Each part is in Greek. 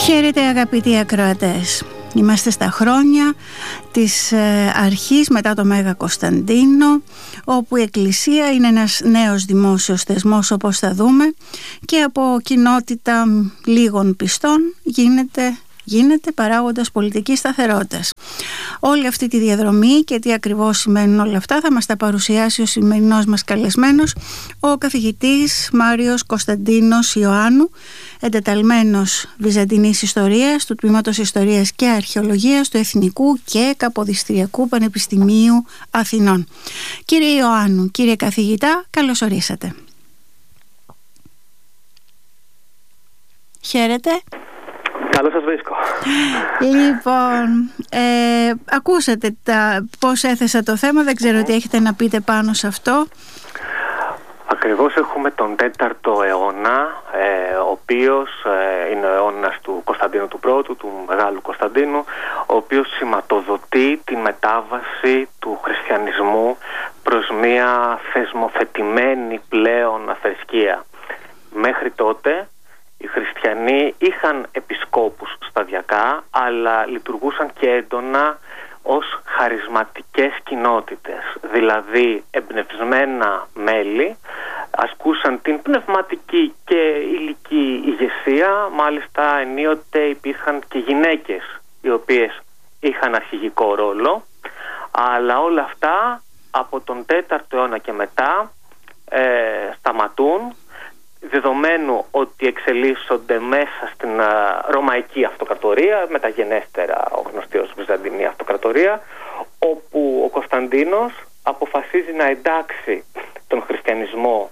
Χαίρετε αγαπητοί ακροατές. Είμαστε στα χρόνια της αρχής μετά το Μέγα Κωνσταντίνο, όπου η Εκκλησία είναι ένας νέος δημόσιος θεσμός, όπως θα δούμε, και από κοινότητα λίγων πιστών γίνεται παράγοντας πολιτικής σταθερότητας. Όλη αυτή τη διαδρομή και τι ακριβώς σημαίνουν όλα αυτά θα μας τα παρουσιάσει ο σημερινός μας καλεσμένος, ο καθηγητής Μάριος Κωνσταντίνος Ιωάννου, εντεταλμένος Βυζαντινής Ιστορίας του Τμήματος Ιστορίας και Αρχαιολογίας του Εθνικού και Καποδιστριακού Πανεπιστημίου Αθηνών. Κύριε Ιωάννου, κύριε καθηγητά, καλώς ορίσατε. Χαίρετε. Καλώς σας βρίσκω. Λοιπόν, ακούσατε πώς έθεσα το θέμα, δεν ξέρω τι έχετε να πείτε πάνω σε αυτό. Ακριβώς έχουμε τον 4ο αιώνα, ο οποίος είναι ο αιώνας του Κωνσταντίνου του Πρώτου, του Μεγάλου Κωνσταντίνου, ο οποίος σηματοδοτεί τη μετάβαση του χριστιανισμού προς μια θεσμοθετημένη πλέον θρησκεία. Μέχρι τότε οι χριστιανοί είχαν επισκόπους σταδιακά, αλλά λειτουργούσαν και έντονα ως χαρισματικές κοινότητες, δηλαδή εμπνευσμένα μέλη, ασκούσαν την πνευματική και υλική ηγεσία. Μάλιστα ενίοτε υπήρχαν και γυναίκες οι οποίες είχαν αρχηγικό ρόλο, αλλά όλα αυτά από τον 4ο αιώνα και μετά σταματούν, δεδομένου ότι εξελίσσονται μέσα στην Ρωμαϊκή Αυτοκρατορία, μεταγενέστερα γνωστή ως Βυζαντινή Αυτοκρατορία, όπου ο Κωνσταντίνος αποφασίζει να εντάξει τον χριστιανισμό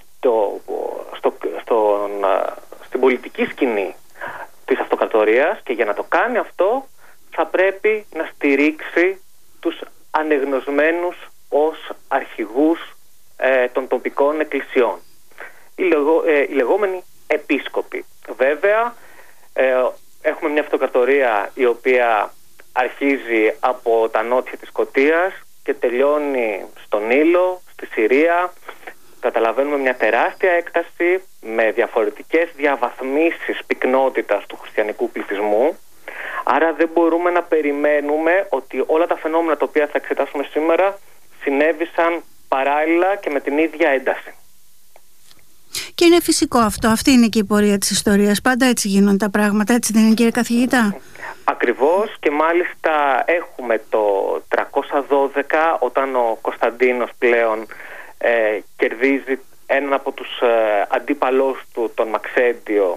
στην πολιτική σκηνή της Αυτοκρατορίας, και για να το κάνει αυτό θα πρέπει να στηρίξει τους ανεγνωσμένους ως αρχηγούς των τοπικών εκκλησιών, οι λεγόμενοι επίσκοποι. Βέβαια έχουμε μια αυτοκρατορία η οποία αρχίζει από τα νότια της Σκωτίας και τελειώνει στον Ήλο, στη Συρία. Καταλαβαίνουμε μια τεράστια έκταση με διαφορετικές διαβαθμίσεις πυκνότητας του χριστιανικού πληθυσμού. Άρα δεν μπορούμε να περιμένουμε ότι όλα τα φαινόμενα τα οποία θα εξετάσουμε σήμερα συνέβησαν παράλληλα και με την ίδια ένταση. Και είναι φυσικό αυτό, αυτή είναι και η πορεία της ιστορίας. Πάντα έτσι γίνονται τα πράγματα, έτσι δεν είναι, κύριε καθηγητά? Ακριβώς, και μάλιστα έχουμε το 312, όταν ο Κωνσταντίνος πλέον κερδίζει έναν από τους αντίπαλους του, τον Μαξέντιο,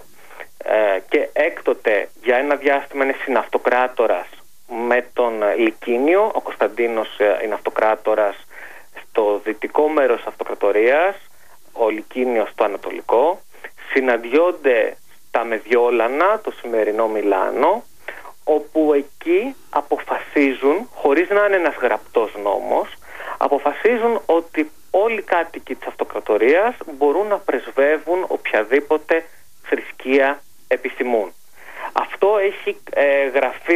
και έκτοτε για ένα διάστημα είναι συναυτοκράτορας με τον Λυκίνιο. Ο Κωνσταντίνος είναι αυτοκράτορας στο δυτικό μέρος της αυτοκρατορίας, ο Λυκίνιος στο ανατολικό. Συναντιόνται στα Μεδιόλανα, το σημερινό Μιλάνο, όπου εκεί αποφασίζουν, χωρίς να είναι ένας γραπτός νόμος, αποφασίζουν ότι όλοι οι κάτοικοι της αυτοκρατορίας μπορούν να πρεσβεύουν οποιαδήποτε θρησκεία επιθυμούν. Αυτό έχει γραφεί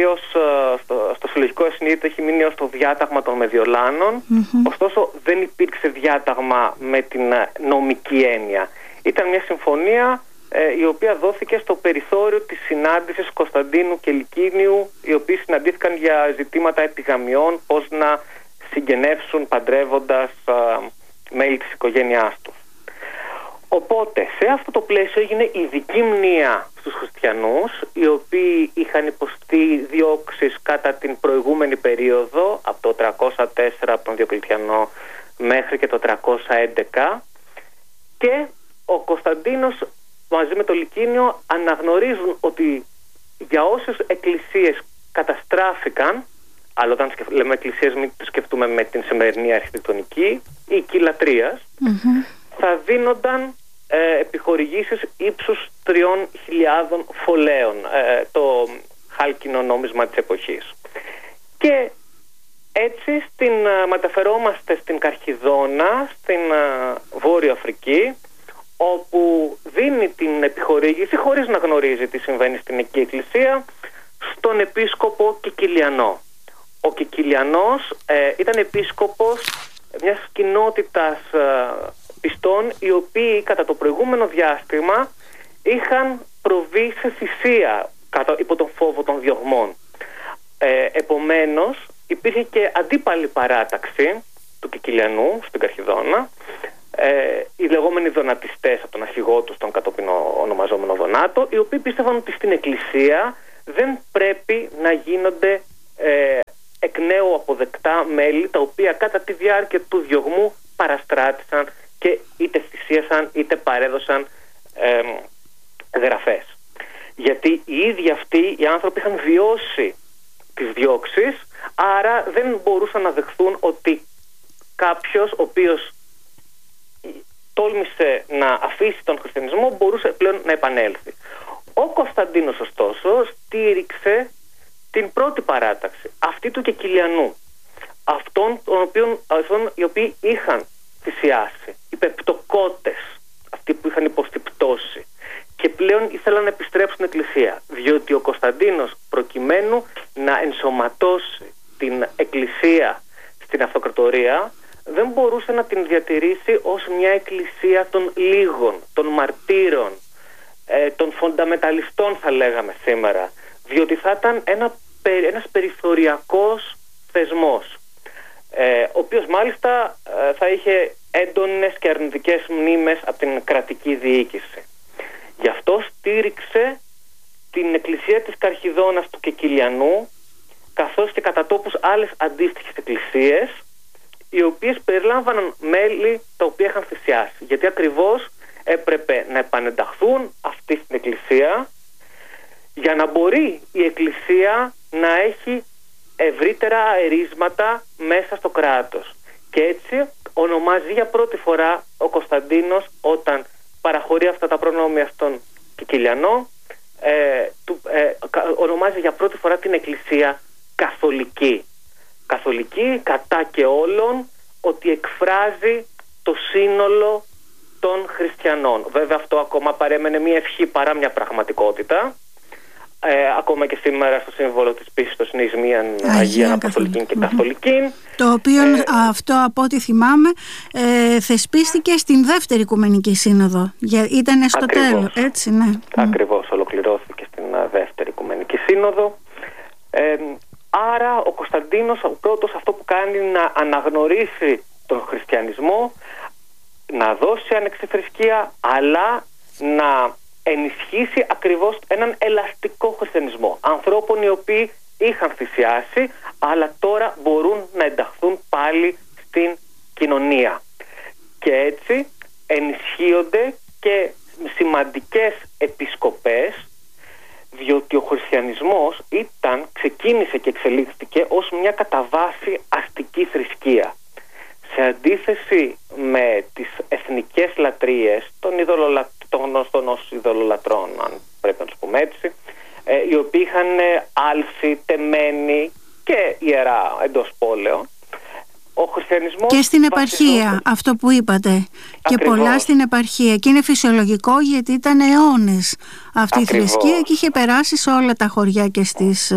στο συλλογικό συνείδητο, έχει μείνει ως το διάταγμα των Μεδιολάνων. Ωστόσο δεν υπήρξε διάταγμα με την νομική έννοια. Ήταν μια συμφωνία η οποία δόθηκε στο περιθώριο της συνάντησης Κωνσταντίνου και Λυκίνιου, οι οποίοι συναντήθηκαν για ζητήματα επιγαμιών, πώς να συγγενεύσουν παντρεύοντας μέλη της οικογένειάς τους. Οπότε σε αυτό το πλαίσιο έγινε ειδική μνήα στους χριστιανούς, οι οποίοι είχαν υποστεί διώξεις κατά την προηγούμενη περίοδο, από το 304 από τον Διοκλητιανό μέχρι και το 311, και ο Κωνσταντίνος μαζί με το Λυκίνιο αναγνωρίζουν ότι για όσες εκκλησίες καταστράφηκαν, αλλά όταν λέμε εκκλησίες μην το σκεφτούμε με την σημερινή αρχιτεκτονική, ή οικιλατρίας, θα δίνονταν επιχορηγήσεις ύψους 3.000 φολέων, το χάλκινο νόμισμα της εποχής. Και έτσι μεταφερόμαστε στην Καρχιδόνα, στην Βόρεια Αφρική, όπου δίνει την επιχορήγηση, χωρίς να γνωρίζει τι συμβαίνει στην εκεί εκκλησία, στον επίσκοπο Κικιλιανό. Ο Κικιλιανός ήταν επίσκοπος μιας κοινότητας πιστών, οι οποίοι κατά το προηγούμενο διάστημα είχαν προβεί σε θυσία υπό τον φόβο των διωγμών. Επομένως υπήρχε και αντίπαλη παράταξη του Κικιλιανού στην Καρχιδόνα, οι λεγόμενοι δονατιστές από τον αρχηγό τους, τον κατόπιν ονομαζόμενο Δονάτο, οι οποίοι πίστευαν ότι στην Εκκλησία δεν πρέπει να γίνονται εκ νέου αποδεκτά μέλη τα οποία κατά τη διάρκεια του διωγμού παραστράτησαν και είτε θυσίασαν είτε παρέδωσαν γραφές. Γιατί οι ίδιοι αυτοί οι άνθρωποι είχαν βιώσει τις διώξεις, άρα δεν μπορούσαν να δεχθούν ότι κάποιος ο οποίος τόλμησε να αφήσει τον χριστιανισμό μπορούσε πλέον να επανέλθει. Ο Κωνσταντίνος ωστόσο στήριξε την πρώτη παράταξη, αυτή του Κικιλιανού, αυτών οι οποίοι είχαν θυσιάσει, οι πεπτοκότες, αυτοί που είχαν υποστεί πτώση και πλέον ήθελαν να επιστρέψουν στην Εκκλησία, διότι ο Κωνσταντίνος, προκειμένου να ενσωματώσει την Εκκλησία στην Αυτοκρατορία, δεν μπορούσε να την διατηρήσει ως μια εκκλησία των λίγων, των μαρτύρων, των φονταμεταλιστών θα λέγαμε σήμερα, διότι θα ήταν ένας περιθωριακός θεσμός, ο οποίος μάλιστα θα είχε έντονες και αρνητικές μνήμες από την κρατική διοίκηση. Γι' αυτό στήριξε την εκκλησία της Καρχιδόνας του Κικιλιανού, καθώς και κατά τόπους άλλες αντίστοιχες εκκλησίες, οι οποίες περιλάμβαναν μέλη τα οποία είχαν θυσιάσει. Γιατί ακριβώς έπρεπε να επανενταχθούν αυτοί στην εκκλησία για να μπορεί η εκκλησία να έχει ευρύτερα αερίσματα μέσα στο κράτος. Και έτσι ονομάζει για πρώτη φορά ο Κωνσταντίνος, όταν παραχωρεί αυτά τα προνόμια στον Κικιλιανό, ονομάζει για πρώτη φορά την εκκλησία καθολική. Καθολική κατά και όλων, ότι εκφράζει το σύνολο των χριστιανών. Βέβαια αυτό ακόμα παρέμενε μια ευχή παρά μια πραγματικότητα. Ακόμα και σήμερα στο σύμβολο της πίστης είναι εις μίαν Αγία Αποστολική και Καθολική. Το οποίο αυτό, από ό,τι θυμάμαι, θεσπίστηκε στην δεύτερη Οικουμενική Σύνοδο. Ήταν στο τέλος, έτσι, ναι. Ακριβώς, ολοκληρώθηκε στην δεύτερη Οικουμενική Σύνοδο. Άρα ο Κωνσταντίνος ο πρώτος αυτό που κάνει είναι να αναγνωρίσει τον χριστιανισμό, να δώσει ανεξιθρησκεία, αλλά να ενισχύσει ακριβώς έναν ελαστικό χριστιανισμό ανθρώπων οι οποίοι είχαν θυσιάσει αλλά τώρα μπορούν να ενταχθούν πάλι στην κοινωνία, και έτσι ενισχύονται και σημαντικές επισκοπές, διότι ο χριστιανισμός ξεκίνησε και εξελίχθηκε ως μια κατά βάση αστική θρησκεία, σε αντίθεση με τις εθνικές λατρείες των γνωστών ως ειδωλολατρών, αν πρέπει να τους πούμε έτσι, οι οποίοι είχαν άλση, τεμένη και ιερά εντός πόλεων. Ο χριστιανισμός και στην επαρχία, αυτό που είπατε. Ακριβώς. Και πολλά στην επαρχία. Και είναι φυσιολογικό, γιατί ήταν αιώνες αυτή η θρησκεία και είχε περάσει σε όλα τα χωριά και στις...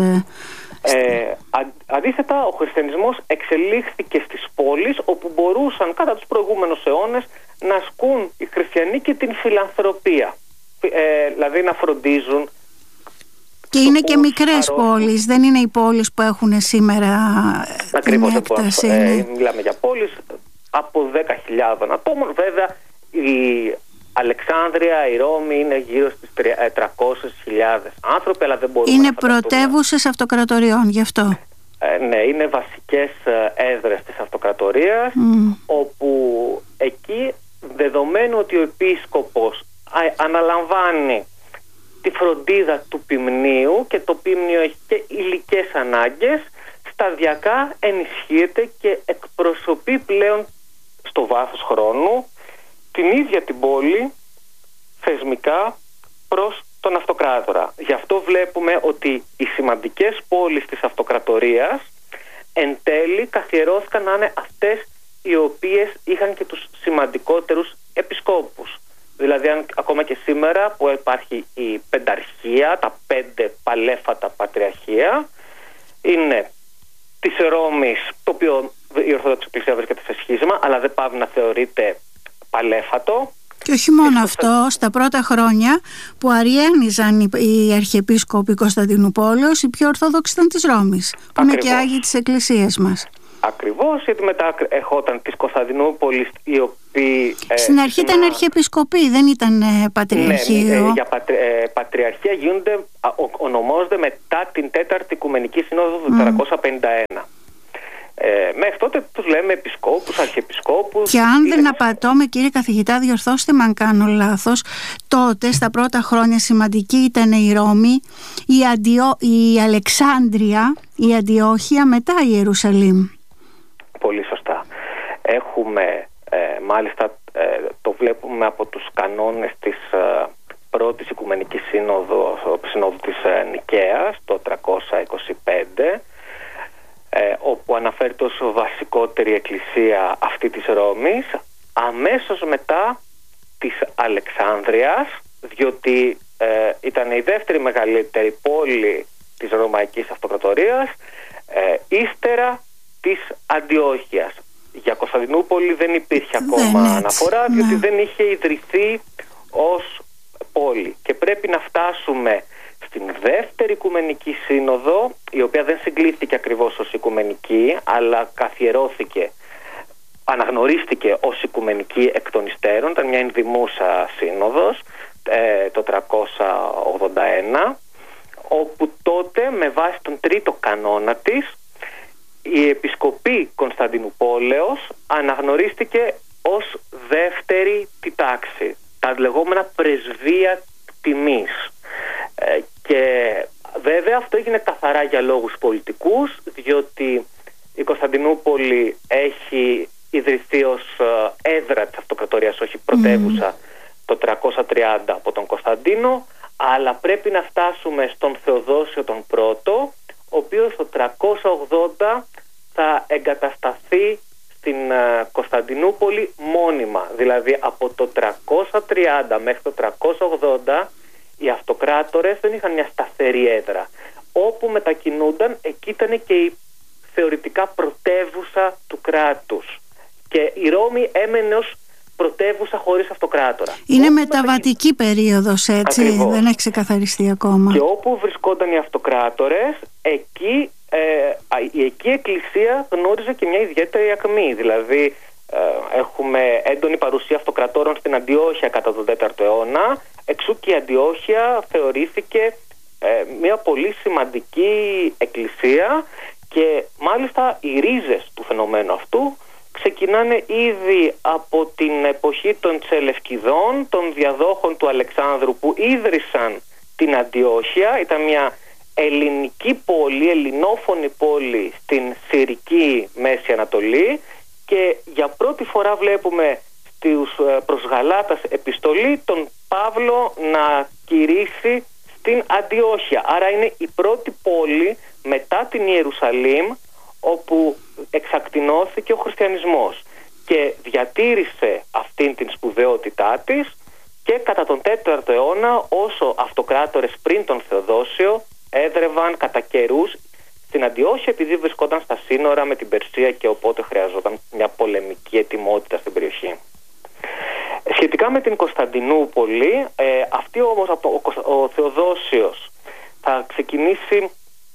Αντίθετα, ο χριστιανισμός εξελίχθηκε στις πόλεις, όπου μπορούσαν κατά τους προηγούμενους αιώνες να ασκούν οι χριστιανοί και την φιλανθρωπία, δηλαδή να φροντίζουν. Και είναι και μικρές πόλεις, δεν είναι οι πόλεις που έχουν σήμερα την έκταση. Μιλάμε για πόλεις από 10.000 ατόμων. Βέβαια η Αλεξάνδρεια, η Ρώμη είναι γύρω στις 300.000 άνθρωποι, αλλά δεν μπορούμε είναι πρωτεύουσες αυτοκρατοριών, γι' αυτό. Ναι, είναι βασικές έδρες της αυτοκρατορίας, όπου εκεί, δεδομένου ότι ο επίσκοπος αναλαμβάνει τη φροντίδα του ποιμνίου και το ποιμνίο έχει και υλικές ανάγκες, σταδιακά ενισχύεται και εκπροσωπεί πλέον στο βάθος χρόνου την ίδια την πόλη θεσμικά προς τον αυτοκράτορα. Γι' αυτό βλέπουμε ότι οι σημαντικές πόλεις της αυτοκρατορίας εν τέλει καθιερώθηκαν να είναι αυτές οι οποίες είχαν και τους σημαντικότερους επισκόπους. Δηλαδή ακόμα και σήμερα που υπάρχει η πενταρχία, τα 5 παλέφατα πατριαρχία, είναι της Ρώμης, το οποίο η Ορθόδοξη Εκκλησία βρίσκεται σε σχίσμα, αλλά δεν πάβει να θεωρείται παλέφατο. Και όχι μόνο αυτό, στα πρώτα χρόνια που αριένιζαν οι αρχιεπίσκοποι Κωνσταντινούπολεως, οι πιο ορθόδοξοι ήταν της Ρώμης, που είναι και άγιοι της Εκκλησίας μας. Ακριβώς, γιατί μετά ερχόταν της Κωνσταντινούπολης, οι οποίοι... Στην αρχή ήταν αρχιεπισκοποί, δεν ήταν πατριαρχείο. Ναι, για πατριαρχία ονομάζονται μετά την Τέταρτη Οικουμενική Σύνοδο του 451. Μέχρι τότε τους λέμε επισκόπους, αρχιεπισκόπους. Και αν δεν απατώμε, κύριε καθηγητά, διορθώστε με αν κάνω λάθος, τότε στα πρώτα χρόνια σημαντική ήταν η Ρώμη, η Αλεξάνδρεια, η Αντιόχεια, μετά η Ιερουσαλήμ. Πολύ σωστά. Έχουμε μάλιστα το βλέπουμε από τους κανόνες της πρώτης Οικουμενικής Συνόδου της Νικαίας το 325, όπου αναφέρεται ως βασικότερη εκκλησία αυτή της Ρώμης, αμέσως μετά της Αλεξάνδρειας, διότι ήταν η δεύτερη μεγαλύτερη πόλη της Ρωμαϊκής Αυτοκρατορίας, ύστερα της Αντιόχειας. Για Κωνσταντινούπολη δεν υπήρχε ακόμα αναφορά, διότι δεν είχε ιδρυθεί ως πόλη. Και πρέπει να φτάσουμε στην δεύτερη Οικουμενική Σύνοδο, η οποία δεν συγκλήθηκε ακριβώς ως Οικουμενική, αλλά καθιερώθηκε, αναγνωρίστηκε ως Οικουμενική εκ των υστέρων, ήταν μια ενδημούσα σύνοδος το 381, όπου τότε με βάση τον τρίτο κανόνα της η Επισκοπή Κωνσταντινουπόλεως αναγνωρίστηκε ως δεύτερη τη τάξη, τα λεγόμενα πρεσβεία τιμής. Και βέβαια αυτό έγινε καθαρά για λόγους πολιτικούς, διότι η Κωνσταντινούπολη έχει ιδρυθεί ως έδρα της αυτοκρατορίας, όχι πρωτεύουσα, το 330 από τον Κωνσταντίνο, αλλά πρέπει να φτάσουμε στον Θεοδόσιο τον Πρώτο, ο οποίος το 380 θα εγκατασταθεί στην Κωνσταντινούπολη μόνιμα. Δηλαδή από το 330 μέχρι το 380 οι αυτοκράτορες δεν είχαν μια σταθερή έδρα. Όπου μετακινούνταν, εκεί ήταν και η θεωρητικά πρωτεύουσα του κράτους. Και η Ρώμη έμενε ως πρωτεύουσα χωρίς αυτοκράτορα. Είναι μεταβατική περίοδος, έτσι. Ακριβώς. Δεν έχει ξεκαθαριστεί ακόμα. Και όπου βρισκόταν οι αυτοκράτορες, εκεί η εκκλησία γνώριζε και μια ιδιαίτερη ακμή. Δηλαδή έχουμε έντονη παρουσία αυτοκρατόρων στην Αντιόχεια κατά τον 4ο αιώνα, εξού και η Αντιόχεια θεωρήθηκε μια πολύ σημαντική εκκλησία, και μάλιστα οι ρίζες του φαινομένου αυτού ξεκινάνε ήδη από την εποχή των Τσελευκηδών, των διαδόχων του Αλεξάνδρου, που ίδρυσαν την Αντιόχεια. Ήταν μια ελληνική πόλη, ελληνόφωνη πόλη στην Συρική Μέση Ανατολή, και για πρώτη φορά βλέπουμε προς Γαλάτας επιστολή τον Παύλο να κηρύσει στην Αντιόχεια. Άρα είναι η πρώτη πόλη μετά την Ιερουσαλήμ όπου εξακτηνώθηκε ο χριστιανισμός και διατήρησε αυτήν την σπουδαιότητά της, και κατά τον 4ο αιώνα, όσο αυτοκράτορες πριν τον Θεοδόσιο έδρευαν κατά καιρούς στην Αντιόχεια, επειδή βρισκόταν στα σύνορα με την Περσία και οπότε χρειαζόταν μια πολεμική ετοιμότητα στην περιοχή. Σχετικά με την Κωνσταντινούπολη, αυτή όμως ο Θεοδόσιος θα ξεκινήσει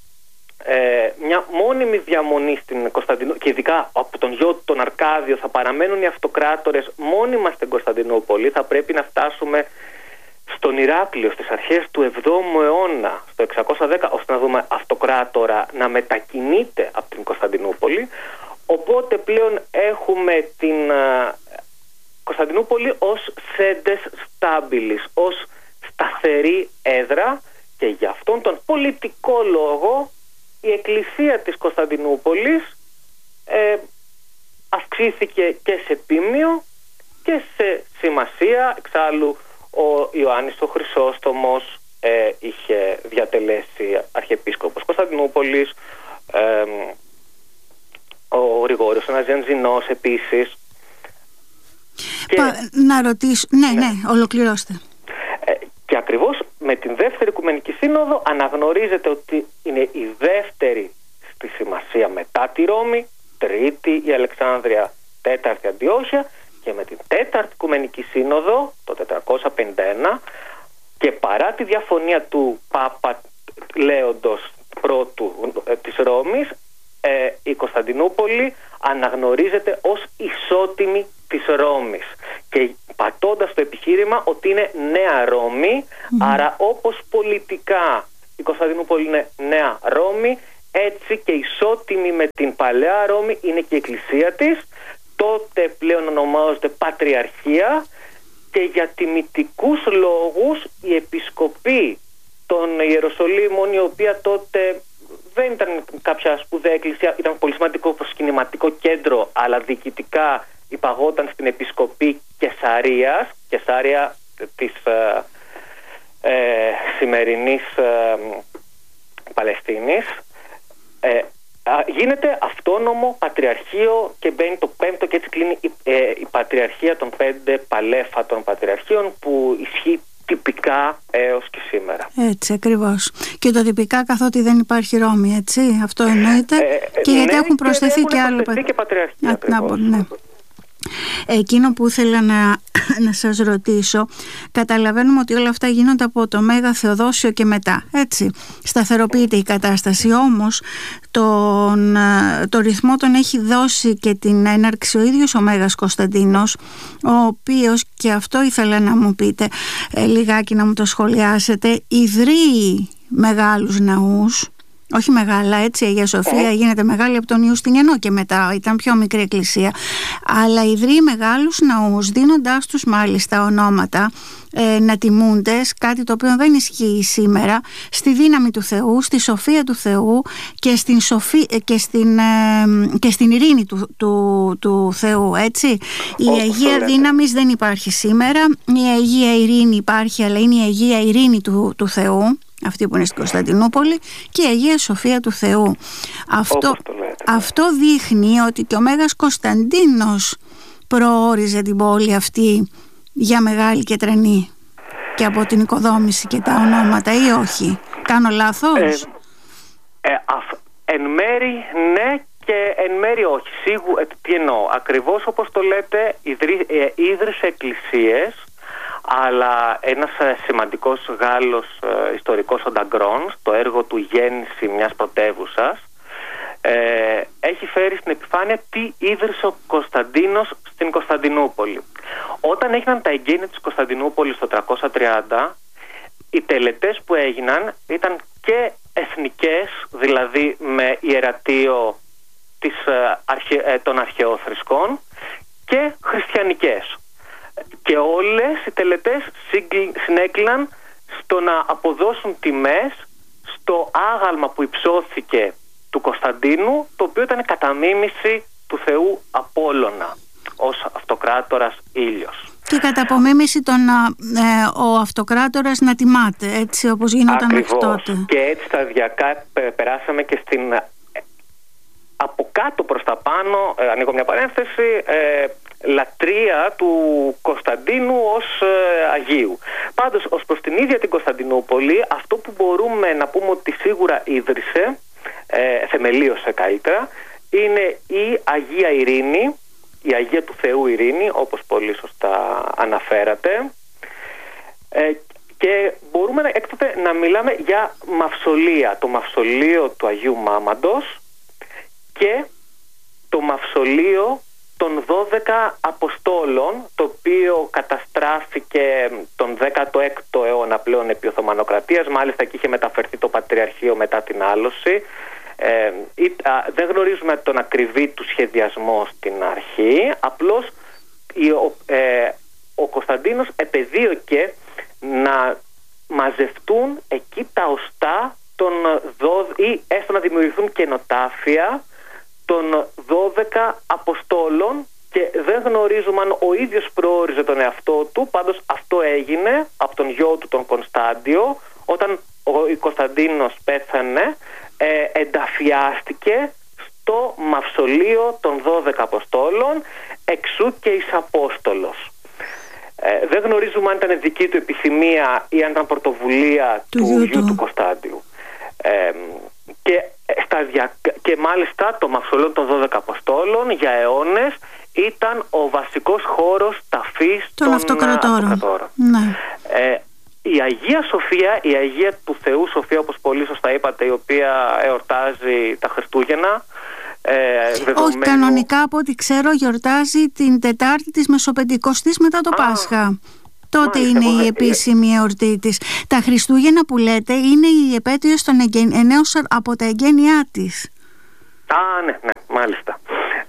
μια μόνιμη διαμονή στην Κωνσταντινούπολη, και ειδικά από τον γιο του τον Αρκάδιο θα παραμένουν οι αυτοκράτορες μόνιμα στην Κωνσταντινούπολη. Θα πρέπει να φτάσουμε στον Ηράκλειο στις αρχές του 7ου αιώνα, στο 610, ώστε να δούμε αυτοκράτορα να μετακινείται από την Κωνσταντινούπολη. Οπότε πλέον έχουμε την Κωνσταντινούπολη ως σέντες στάμπιλης, ως σταθερή έδρα, και για αυτόν τον πολιτικό λόγο η εκκλησία της Κωνσταντινούπολης αυξήθηκε και σε τίμιο και σε σημασία. Εξάλλου ο Ιωάννης ο Χρυσόστομος είχε διατελέσει αρχιεπίσκοπος Κωνσταντινούπολης, ο Γρηγόριος ο Ναζιανζινός επίσης. Να ρωτήσω, ναι, ολοκληρώστε. Και ακριβώς με την δεύτερη Οικουμενική Σύνοδο αναγνωρίζεται ότι είναι η δεύτερη στη σημασία μετά τη Ρώμη, τρίτη η Αλεξάνδρεια, τέταρτη Αντιόχεια, και και με την Τέταρτη Οικουμενική Σύνοδο το 451 και παρά τη διαφωνία του Πάπα Λέοντος πρώτου της Ρώμης, η Κωνσταντινούπολη αναγνωρίζεται ως ισότιμη της Ρώμης και πατώντας το επιχείρημα ότι είναι νέα Ρώμη, άρα όπως πολιτικά η Κωνσταντινούπολη είναι νέα Ρώμη, έτσι και ισότιμη με την παλαιά Ρώμη είναι και η εκκλησία της. Τότε πλέον ονομάζεται Πατριαρχία και για τιμητικούς λόγους η επισκοπή των Ιεροσολύμων, η οποία τότε δεν ήταν κάποια σπουδαία εκκλησία, ήταν πολύ σημαντικό προσκυνηματικό κέντρο, αλλά διοικητικά υπαγόταν στην επισκοπή Καισαρίας, Καισάρια της σημερινής Παλαιστίνης, γίνεται αυτόνομο πατριαρχείο και μπαίνει το 5ο και έτσι κλείνει η πατριαρχία των 5 παλέφατων πατριαρχείων που ισχύει τυπικά έως και σήμερα. Έτσι ακριβώς. Και το τυπικά καθότι δεν υπάρχει Ρώμη, έτσι, αυτό εννοείται. Και γιατί έχουν προσθεθεί και άλλα πατριαρχία. Ναι. Εκείνο που ήθελα να σας ρωτήσω, καταλαβαίνουμε ότι όλα αυτά γίνονται από το Μέγα Θεοδόσιο και μετά, έτσι, σταθεροποιείται η κατάσταση, όμως το ρυθμό τον έχει δώσει και την έναρξη ο ίδιος ο Μέγας Κωνσταντίνος, ο οποίος, και αυτό ήθελα να μου πείτε λιγάκι, να μου το σχολιάσετε, ιδρύει μεγάλους ναούς. Όχι μεγάλα, έτσι, η Αγία Σοφία γίνεται μεγάλη από τον Ιουστινιανό και μετά, ήταν πιο μικρή εκκλησία, αλλά ιδρύει μεγάλους ναούς, δίνοντάς τους μάλιστα ονόματα να τιμούνται, κάτι το οποίο δεν ισχύει σήμερα, στη δύναμη του Θεού, στη σοφία του Θεού και στην ειρήνη του Θεού, έτσι. Η Αγία Δύναμης δεν υπάρχει σήμερα, η Αγία Ειρήνη υπάρχει, αλλά είναι η Αγία Ειρήνη του Θεού, αυτή που είναι στην Κωνσταντινούπολη, και η Αγία Σοφία του Θεού. Αυτό δείχνει ότι και ο Μέγας Κωνσταντίνος προόριζε την πόλη αυτή για μεγάλη και τρανή και από την οικοδόμηση και τα ονόματα, ή όχι? Κάνω λάθος? Εν μέρη ναι και εν μέρη όχι. Σίγουρα, τι εννοώ? Ακριβώς όπως το λέτε, ίδρυσε εκκλησίες, αλλά ένας σημαντικός Γάλλος ιστορικός, ο Νταγκρόν, στο έργο του «Γέννηση μιας πρωτεύουσας», έχει φέρει στην επιφάνεια τι ίδρυσε ο Κωνσταντίνος στην Κωνσταντινούπολη. Όταν έγιναν τα εγγένεια της Κωνσταντινούπολης το 330, οι τελετές που έγιναν ήταν και εθνικές, δηλαδή με ιερατείο των αρχαιόθρησκών, και χριστιανικές. Και όλες οι τελετές συνέκλειναν στο να αποδώσουν τιμές στο άγαλμα που υψώθηκε του Κωνσταντίνου, το οποίο ήταν κατά μίμηση του θεού Απόλλωνα ως αυτοκράτορας ήλιος. Και κατά απομίμηση ο αυτοκράτορας να τιμάται, έτσι όπως γινόταν μέχρι τότε. Και έτσι σταδιακά περάσαμε και στην από κάτω προς τα πάνω, ανοίγω μια παρένθεση, λατρεία του Κωνσταντίνου ως Αγίου. Πάντως, ως προς την ίδια την Κωνσταντινούπολη, αυτό που μπορούμε να πούμε ότι σίγουρα ίδρυσε, θεμελίωσε καλύτερα, είναι η Αγία Ειρήνη, η Αγία του Θεού Ειρήνη, όπως πολύ σωστά αναφέρατε, και μπορούμε έκτοτε να μιλάμε για μαυσολία, το μαυσολείο του Αγίου Μάμαντος και το μαυσολείο των 12 Αποστόλων, το οποίο καταστράφηκε τον 16ο αιώνα πλέον επί Οθωμανοκρατίας, μάλιστα και είχε μεταφερθεί το Πατριαρχείο μετά την άλωση. Δεν γνωρίζουμε τον ακριβή του σχεδιασμό στην αρχή, απλώς ο Κωνσταντίνος επεδίωκε να μαζευτούν εκεί τα οστά ή έστω να δημιουργηθούν καινοτάφια των 12 Αποστόλων, και δεν γνωρίζουμε αν ο ίδιος προόριζε τον εαυτό του. Πάντως αυτό έγινε από τον γιο του, τον Κωνσταντιο. Όταν ο Κωνσταντίνος πέθανε, ενταφιάστηκε στο μαυσολείο των 12 Αποστόλων, εξού και εις Απόστολος. Δεν γνωρίζουμε αν ήταν δική του επιθυμία ή αν ήταν πρωτοβουλία του γιου του Κωνσταντιου. Και μάλιστα το μαυσολείο των 12 Αποστόλων για αιώνες ήταν ο βασικός χώρος ταφής των αυτοκρατόρων. Ναι. Η Αγία Σοφία, η Αγία του Θεού Σοφία, όπως πολύ σωστά είπατε, η οποία εορτάζει τα Χριστούγεννα. Όχι, κανονικά από ό,τι ξέρω γιορτάζει την Τετάρτη της Μεσοπεντηκοστής μετά το Πάσχα. Τότε είναι η επίσημη εορτή της. Τα Χριστούγεννα που λέτε είναι η επέτειος των εννέων από τα εγγένειά της. Ναι, μάλιστα.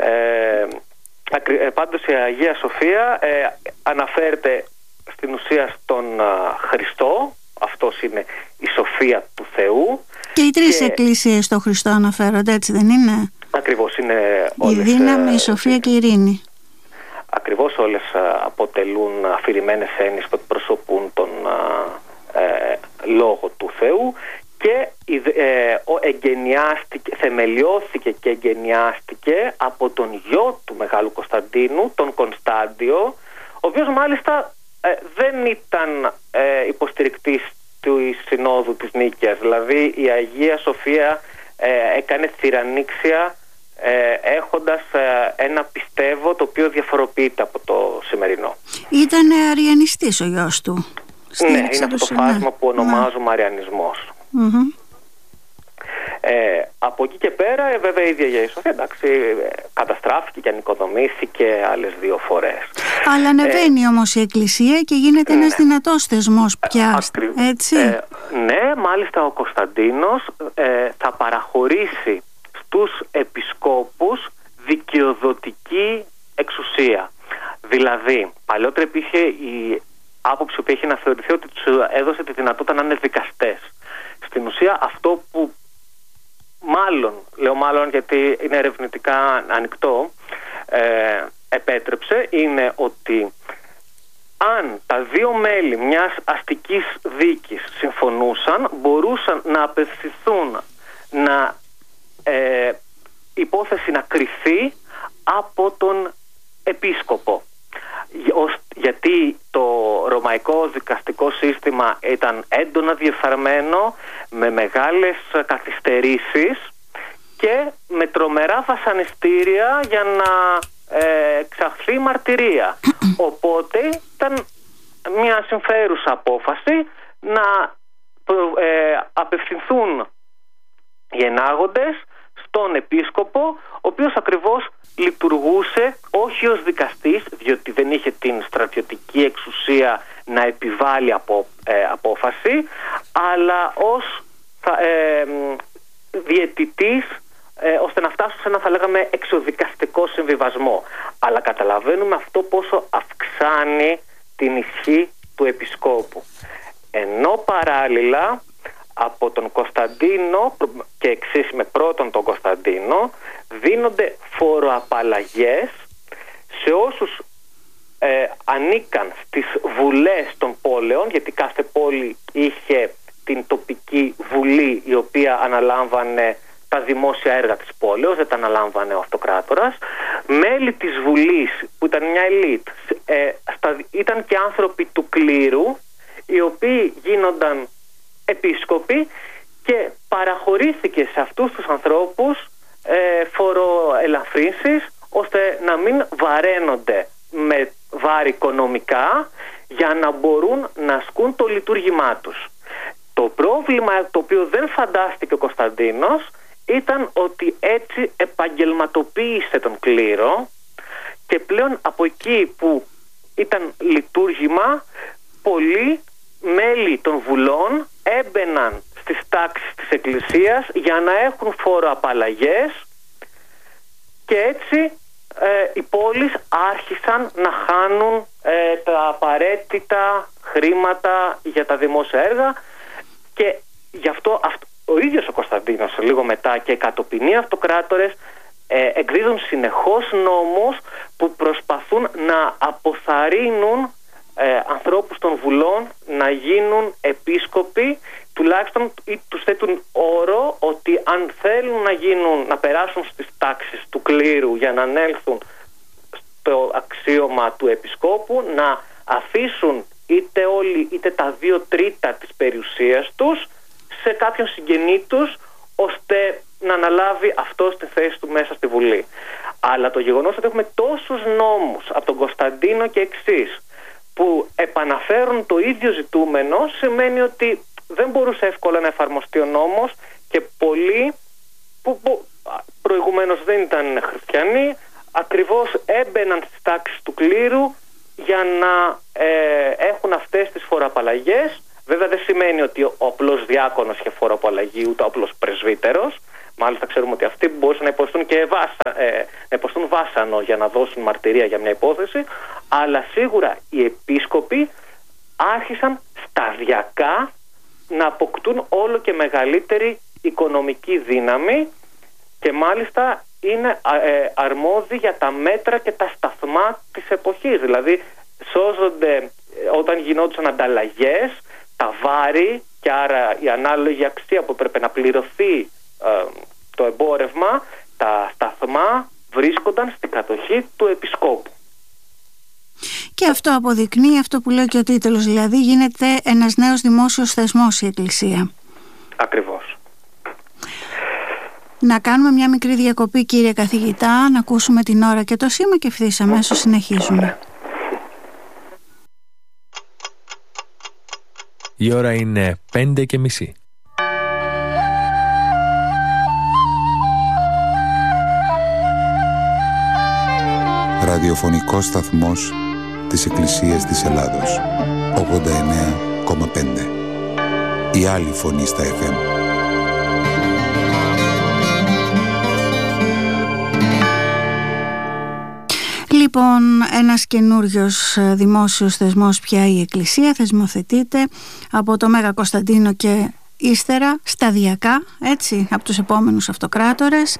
Πάντως η Αγία Σοφία αναφέρεται στην ουσία στον Χριστό. Αυτός είναι η Σοφία του Θεού. Και οι τρεις εκκλησίες στο Χριστό αναφέρονται, έτσι δεν είναι? Ακριβώς, είναι όλες. Η δύναμη, η σοφία και η ειρήνη. Ακριβώς, όλες αποτελούν αφηρημένες έννοιες που εκπροσωπούν τον Λόγο του Θεού και θεμελιώθηκε και εγκαινιάστηκε από τον γιο του Μεγάλου Κωνσταντίνου, τον Κωνστάντιο, ο οποίος μάλιστα δεν ήταν υποστηρικτής του Συνόδου της Νίκαιας. Δηλαδή η Αγία Σοφία έκανε θυραννήξια έχοντας ένα πιστεύω το οποίο διαφοροποιείται από το σημερινό. Ήταν αριανιστής ο γιος του. Ναι, είναι αυτό το φάσμα που ονομάζουμε αριανισμός. Από εκεί και πέρα βέβαια η ίδια η Αγία Σοφία καταστράφηκε και ανοικοδομήθηκε άλλες 2 φορές. Αλλά ανεβαίνει όμως η Εκκλησία και γίνεται ένας δυνατός θεσμός πια, έτσι. Ναι, μάλιστα ο Κωνσταντίνος θα παραχωρήσει στους επισκόπους δικαιοδοτική εξουσία. Δηλαδή, παλιότερα υπήρχε η άποψη που έχει να θεωρηθεί ότι τους έδωσε τη δυνατότητα να είναι δικαστές. Στην ουσία αυτό που λέω γιατί είναι ερευνητικά ανοιχτό, επέτρεψε είναι ότι αν τα 2 μέλη μιας αστικής δίκης συμφωνούσαν, μπορούσαν να απευθυνθούν να υπόθεση να κριθεί από τον επίσκοπο. Γιατί το ρωμαϊκό δικαστικό σύστημα ήταν έντονα διεφθαρμένο, με μεγάλες καθυστερήσεις και με τρομερά βασανιστήρια για να εξαχθεί μαρτυρία. Οπότε ήταν μια συμφέρουσα απόφαση να απευθυνθούν οι ενάγοντες στον επίσκοπο, ο οποίος ακριβώς λειτουργούσε όχι ως δικαστής, διότι δεν είχε την στρατιωτική εξουσία να επιβάλλει απόφαση, αλλά ως διαιτητής, ώστε να φτάσουν σε ένα, θα λέγαμε, εξοδικαστικό συμβιβασμό. Αλλά καταλαβαίνουμε αυτό πόσο αυξάνει την ισχύ του επισκόπου. Ενώ παράλληλα από τον Κωνσταντίνο και εξής με πρώτον τον Κωνσταντίνο δίνονται φοροαπαλλαγές σε όσους ανήκαν στις βουλές των πόλεων, γιατί κάθε πόλη είχε την τοπική βουλή η οποία αναλάμβανε τα δημόσια έργα της πόλεως, δεν τα αναλάμβανε ο αυτοκράτορας. Μέλη της βουλής που ήταν μια ελίτ, ήταν και άνθρωποι του κλήρου, οι οποίοι γίνονταν επίσκοποι και παραχωρήθηκε σε αυτούς τους ανθρώπους φοροελαφρύνσεις, ώστε να μην βαραίνονται με βάρη οικονομικά για να μπορούν να ασκούν το λειτουργήμά τους. Το πρόβλημα το οποίο δεν φαντάστηκε ο Κωνσταντίνος ήταν ότι έτσι επαγγελματοποίησε τον κλήρο και πλέον από εκεί που ήταν λειτουργήμα, πολλοί μέλη των βουλών έμπαιναν στις τάξεις της Εκκλησίας για να έχουν φοροαπαλλαγές και έτσι οι πόλεις άρχισαν να χάνουν τα απαραίτητα χρήματα για τα δημόσια έργα και γι' αυτό ο ίδιος ο Κωνσταντίνος λίγο μετά και εκατοπινοί αυτοκράτορες εκδίδουν συνεχώς νόμους που προσπαθούν να αποθαρρύνουν ανθρώπους των βουλών να γίνουν επίσκοποι, τουλάχιστον τους θέτουν όρο ότι αν θέλουν να περάσουν στις τάξεις του κλήρου για να ανέλθουν στο αξίωμα του επισκόπου, να αφήσουν είτε όλοι είτε τα 2/3 της περιουσίας τους σε κάποιον συγγενή τους, ώστε να αναλάβει αυτό στη θέση του μέσα στη Βουλή. Αλλά το γεγονός ότι έχουμε τόσους νόμους από τον Κωνσταντίνο και εξής που επαναφέρουν το ίδιο ζητούμενο, σημαίνει ότι δεν μπορούσε εύκολα να εφαρμοστεί ο νόμος και πολλοί που προηγουμένως δεν ήταν χριστιανοί ακριβώς έμπαιναν στις τάξεις του κλήρου για να έχουν αυτές τις φοροαπαλλαγές. Βέβαια δεν σημαίνει ότι ο απλός διάκονος είχε φοροαπαλλαγή, ούτε ο απλός πρεσβύτερος. Μάλιστα ξέρουμε ότι αυτοί μπορούσαν να υποστούν και να υποστούν βάσανο για να δώσουν μαρτυρία για μια υπόθεση, αλλά σίγουρα οι επίσκοποι άρχισαν σταδιακά να αποκτούν όλο και μεγαλύτερη οικονομική δύναμη και μάλιστα είναι αρμόδιοι για τα μέτρα και τα σταθμά της εποχής. Δηλαδή σώζονται όταν γινόντουσαν ανταλλαγές, τα βάρη και άρα η ανάλογη αξία που έπρεπε να πληρωθεί το εμπόρευμα, τα σταθμά βρίσκονταν στην κατοχή του επισκόπου. Και αυτό αποδεικνύει αυτό που λέει και ο τίτλος, δηλαδή γίνεται ένας νέος δημόσιος θεσμός η Εκκλησία. Ακριβώς. Να κάνουμε μια μικρή διακοπή, κύριε καθηγητά, να ακούσουμε την ώρα και το σήμα και ευθύς αμέσως συνεχίζουμε. Η ώρα είναι 5:30. Ραδιοφωνικός σταθμός της Εκκλησίας της Ελλάδος, 89,5. Η άλλη φωνή στα FM. Λοιπόν, ένας καινούριος δημόσιος θεσμός πια, η Εκκλησία, θεσμοθετείται από το Μέγα Κωνσταντίνο και ύστερα σταδιακά, έτσι, από τους επόμενους αυτοκράτορες,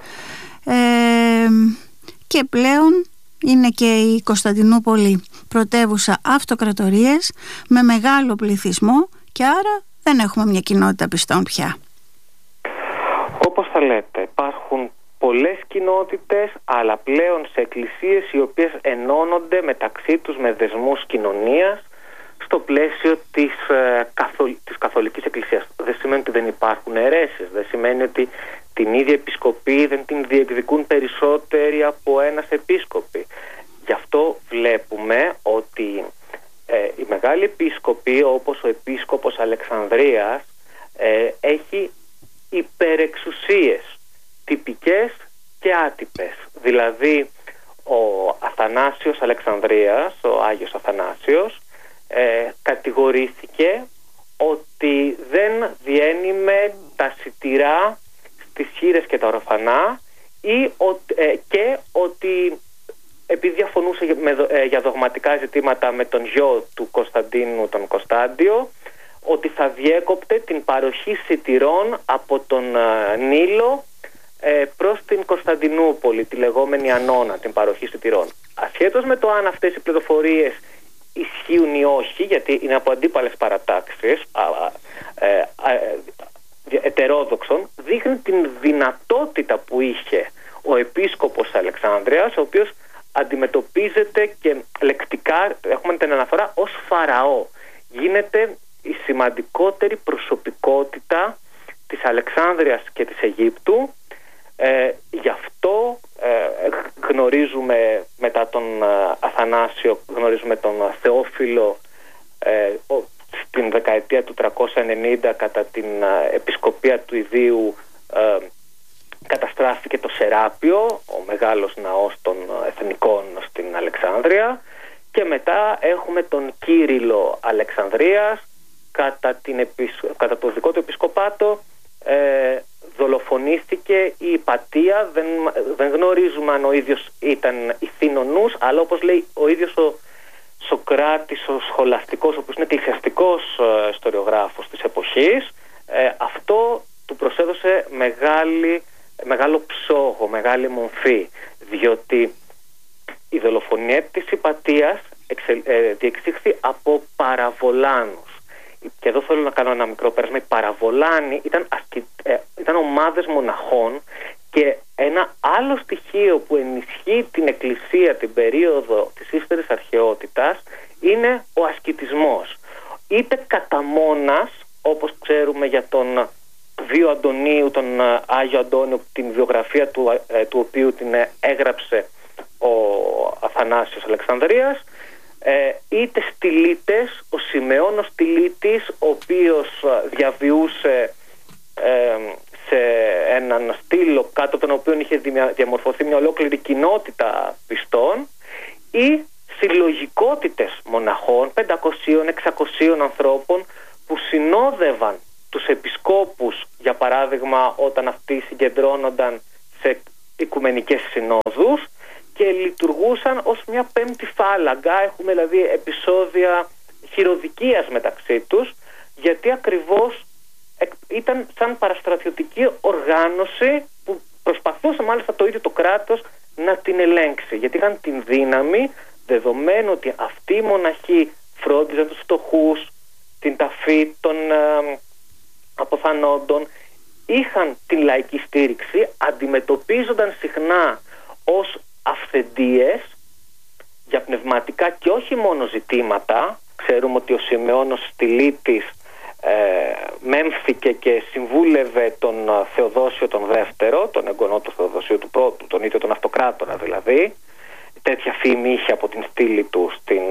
και πλέον είναι και η Κωνσταντινούπολη πρωτεύουσα αυτοκρατορίες με μεγάλο πληθυσμό και άρα δεν έχουμε μια κοινότητα πιστών πια. Όπως θα λέτε, υπάρχουν πολλές κοινότητες, αλλά πλέον σε εκκλησίες οι οποίες ενώνονται μεταξύ τους με δεσμούς κοινωνίας στο πλαίσιο της καθολικής εκκλησίας. Δεν σημαίνει ότι δεν υπάρχουν αιρέσεις, δεν σημαίνει ότι την ίδια επισκοπή δεν την διεκδικούν περισσότεροι από ένας επίσκοπη. Γι' αυτό βλέπουμε ότι οι μεγάλοι επίσκοποι, όπως ο επίσκοπος Αλεξανδρίας, έχει υπερεξουσίες τυπικές και άτυπες. Δηλαδή ο Αθανάσιος Αλεξανδρίας, ο Άγιος Αθανάσιος, κατηγορήθηκε ότι δεν διένυμε τα σιτηρά στις χήρες και τα ορφανά και ότι επειδή διαφωνούσε για δογματικά ζητήματα με τον γιο του Κωνσταντίνου, τον Κωνστάντιο, ότι θα διέκοπτε την παροχή σιτηρών από τον Νείλο προς την Κωνσταντινούπολη, τη λεγόμενη Ανώνα, την παροχή σιτηρών. Ασχέτως με το αν αυτές οι πληροφορίες ισχύουν ή όχι, γιατί είναι από αντίπαλες παρατάξεις ετερόδοξων, δείχνει την δυνατότητα που είχε ο επίσκοπος Αλεξάνδρειας, ο οποίος αντιμετωπίζεται και λεκτικά, έχουμε την αναφορά, ως Φαραώ. Γίνεται η σημαντικότερη προσωπικότητα της Αλεξάνδρειας και της Αιγύπτου. Γι' αυτό γνωρίζουμε μετά τον Αθανάσιο, γνωρίζουμε τον Θεόφιλο στην δεκαετία του 390 κατά την επισκοπία του Ιδίου καταστράφηκε το Σεράπιο, ο μεγάλος ναός των εθνικών στην Αλεξάνδρεια, και μετά έχουμε τον Κύριλλο Αλεξανδρίας κατά το δικό του επισκοπάτο δολοφονήθηκε η Υπατία. Δεν γνωρίζουμε αν ο ίδιος ήταν ηθήνονους, αλλά όπως λέει ο ίδιος ο Σοκράτης, ο σχολαστικός, ο οποίος είναι εκκλησιαστικός ιστοριογράφος της εποχής, αυτό του προσέδωσε μεγάλο ψόγο, μεγάλη μομφή, διότι η δολοφονία της Υπατίας διεξήχθη από παραβολάνους. Και εδώ θέλω να κάνω ένα μικρό πέρασμα. Οι παραβολάνοι ήταν ομάδες μοναχών, και ένα άλλο στοιχείο που ενισχύει την Εκκλησία την περίοδο της ύστερης αρχαιότητας είναι ο ασκητισμός. Είτε κατά μόνας, όπως ξέρουμε για τον Βίο Αντωνίου, τον Άγιο Αντώνιο, την βιογραφία του οποίου την έγραψε ο Αθανάσιος Αλεξανδρίας, είτε στυλίτες, ο Σιμεώνος Στυλίτης, ο οποίος διαβιούσε σε έναν στήλο κάτω από τον οποίο είχε διαμορφωθεί μια ολόκληρη κοινότητα πιστών, ή συλλογικότητες μοναχών, 500-600 ανθρώπων, που συνόδευαν τους επισκόπους, για παράδειγμα όταν αυτοί συγκεντρώνονταν σε οικουμενικές συνόδους, και λειτουργούσαν ως μια πέμπτη φάλαγγα. Έχουμε δηλαδή επεισόδια χειροδικίας μεταξύ τους, γιατί ακριβώς ήταν σαν παραστρατιωτική οργάνωση που προσπαθούσε μάλιστα το ίδιο το κράτος να την ελέγξει, γιατί είχαν την δύναμη, δεδομένου ότι αυτοί οι μοναχοί φρόντιζαν τους φτωχούς, την ταφή των αποθανόντων, είχαν την λαϊκή στήριξη, αντιμετωπίζονταν συχνά ως αυθεντίες για πνευματικά και όχι μόνο ζητήματα. Ξέρουμε ότι ο Σιμεώνος Στυλίτης μέμφθηκε και συμβούλευε τον Θεοδόσιο τον Δεύτερο, τον εγγονό του Θεοδοσίου του Πρώτου, τον ίδιο τον Αυτοκράτορα δηλαδή. Τέτοια φήμη είχε από την στήλη του στην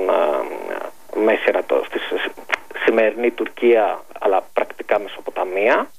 στη σημερινή Τουρκία, αλλά πρακτικά Μεσοποταμία.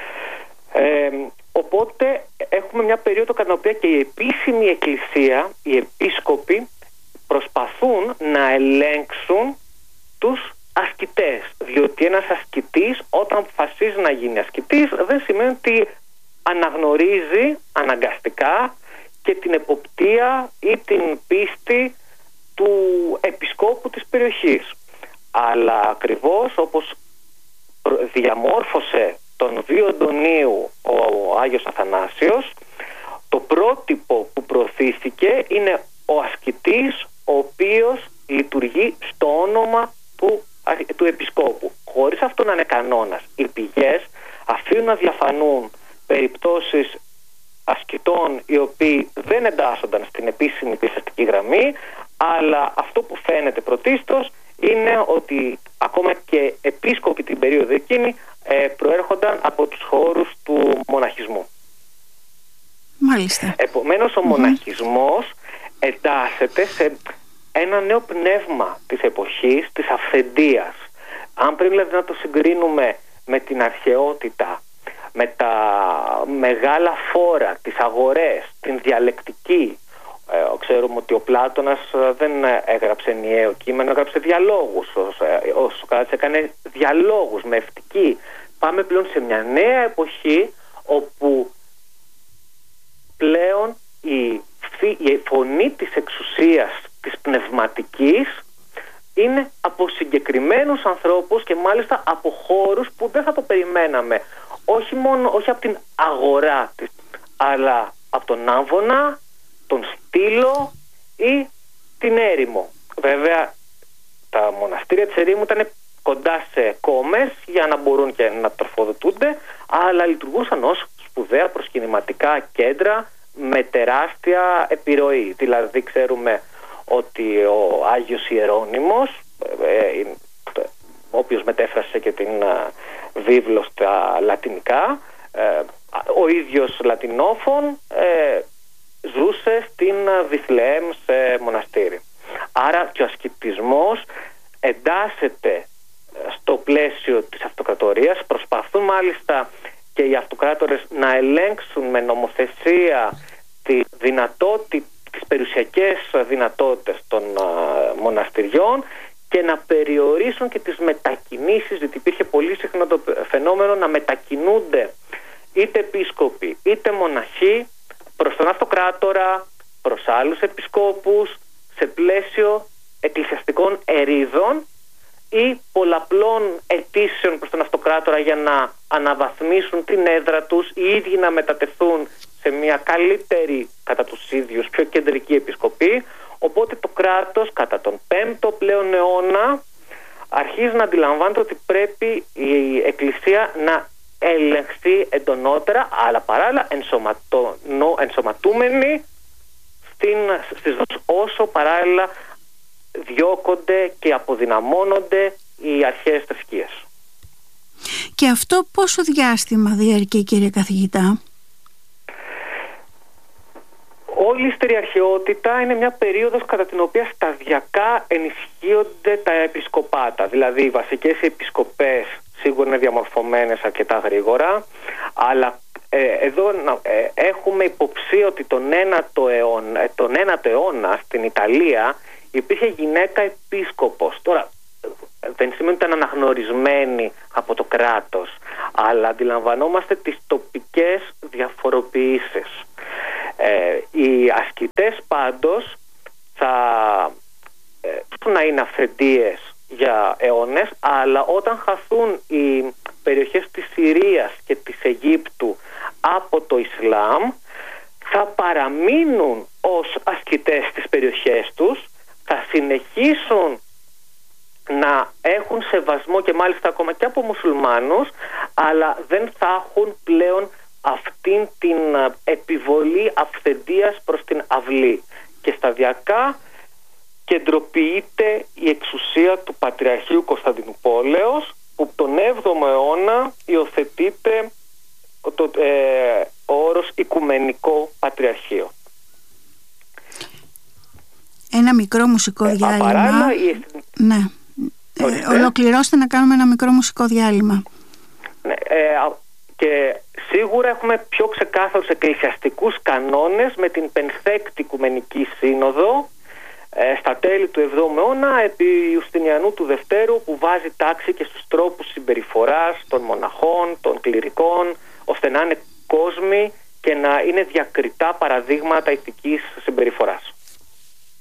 Οπότε έχουμε μια περίοδο κατά την οποία και η επίσημη εκκλησία, οι επίσκοποι, προσπαθούν να ελέγξουν τους ασκητές, διότι ένας ασκητής, όταν αποφασίζει να γίνει ασκητής, δεν σημαίνει ότι αναγνωρίζει αναγκαστικά και την εποπτεία ή την πίστη του επισκόπου της περιοχής. Αλλά ακριβώς όπως διαμόρφωσε τον Βίο Αντωνίου ο Άγιος Αθανάσιος, το πρότυπο που προωθήθηκε είναι ο ασκητής, ο οποίος λειτουργεί στο όνομα του επισκόπου, χωρίς αυτό να είναι κανόνας. Οι πηγές αφήνουν να διαφανούν περιπτώσεις ασκητών οι οποίοι δεν εντάσσονταν στην επίσημη πιστευτική γραμμή, αλλά αυτό που φαίνεται πρωτίστως είναι ότι ακόμα και επίσκοποι την περίοδο εκείνη προέρχονταν από τους χώρους του μοναχισμού. Μάλιστα. Επομένως ο μοναχισμός εντάσσεται σε ένα νέο πνεύμα της εποχής, της αυθεντίας. Αν πρέπει δηλαδή να το συγκρίνουμε με την αρχαιότητα, με τα μεγάλα φόρα, τις αγορές, την διαλεκτική, ξέρουμε ότι ο Πλάτωνας δεν έγραψε ενιαίο κείμενο, έγραψε διαλόγους. Ο Σοκράτης έκανε διαλόγους με ευτική. Πάμε πλέον σε μια νέα εποχή όπου πλέον η φωνή της εξουσίας, της πνευματικής, είναι από συγκεκριμένους ανθρώπους και μάλιστα από χώρους που δεν θα το περιμέναμε. Όχι από την αγορά της, αλλά από τον Άμβονα, τον Στήλο ή την Έρημο. Βέβαια τα μοναστήρια της Ερήμου ήταν κοντά σε κόμες για να μπορούν και να τροφοδοτούνται, αλλά λειτουργούσαν ως σπουδαία προσκυνηματικά κέντρα με τεράστια επιρροή. Δηλαδή ξέρουμε ότι ο Άγιος Ιερώνυμος, ο οποίος μετέφρασε και την βίβλο στα λατινικά, ο ίδιος Λατινόφων, ζούσε στην Βιθλεέμ σε μοναστήρι. Άρα και ο ασκητισμός εντάσσεται στο πλαίσιο της αυτοκρατορίας. Προσπαθούν μάλιστα και οι αυτοκράτορες να ελέγξουν με νομοθεσία τις περιουσιακές δυνατότητες των μοναστηριών και να περιορίσουν και τις μετακινήσεις, γιατί υπήρχε πολύ συχνό το φαινόμενο να μετακινούνται είτε επίσκοποι είτε μοναχοί προς τον αυτοκράτορα, προς άλλους επισκόπους, σε πλαίσιο εκκλησιαστικών ερίδων ή πολλαπλών αιτήσεων προς τον αυτοκράτορα για να αναβαθμίσουν την έδρα τους, οι ίδιοι να μετατεθούν σε μια καλύτερη, κατά τους ίδιους, πιο κεντρική επισκοπή. Οπότε το κράτος κατά τον 5ο πλέον αιώνα αρχίζει να αντιλαμβάνεται ότι πρέπει η Εκκλησία να ελεγχθεί εντονότερα, αλλά παράλληλα ενσωματούμενοι στις όσο παράλληλα διώκονται και αποδυναμώνονται οι αρχαίες θρησκείες. Και αυτό πόσο διάστημα διαρκεί, κύριε καθηγητά? Όλη η στεριαρχαιότητα είναι μια περίοδος κατά την οποία σταδιακά ενισχύονται τα επισκοπάτα. Δηλαδή οι βασικές επισκοπές σίγουρα είναι διαμορφωμένες αρκετά γρήγορα, αλλά εδώ έχουμε υποψία ότι τον 9ο αιώνα στην Ιταλία υπήρχε γυναίκα επίσκοπος. Τώρα δεν σημαίνει ότι ήταν αναγνωρισμένη από το κράτος, αλλά αντιλαμβανόμαστε τις τοπικές διαφοροποιήσεις. Οι ασκητές πάντως θα να είναι αυθεντίες για αιώνες, αλλά όταν χαθούν οι περιοχές της Συρίας και της Αιγύπτου από το Ισλάμ, θα παραμείνουν ως ασκητές στις περιοχές τους, θα συνεχίσουν να έχουν σεβασμό και μάλιστα ακόμα και από μουσουλμάνους, αλλά δεν θα έχουν πλέον αυτήν την επιβολή αυθεντίας προς την αυλή. Και σταδιακά κεντροποιείται η εξουσία του Πατριαρχείου Κωνσταντινουπόλεως, που τον 7ο αιώνα υιοθετείται ο όρος Οικουμενικό Πατριαρχείο. Ένα μικρό μουσικό διάλειμμα. Ναι. Ολοκληρώστε να κάνουμε ένα μικρό μουσικό διάλειμμα. Ναι, και σίγουρα έχουμε πιο ξεκάθαρους εκκλησιαστικούς κανόνες με την Πενθέκτη Οικουμενική Σύνοδο στα τέλη του 7ου αιώνα επί Ιουστινιανού του Δευτέρου, που βάζει τάξη και στους τρόπους συμπεριφοράς των μοναχών, των κληρικών, ώστε να είναι κόσμοι και να είναι διακριτά παραδείγματα ηθικής συμπεριφοράς.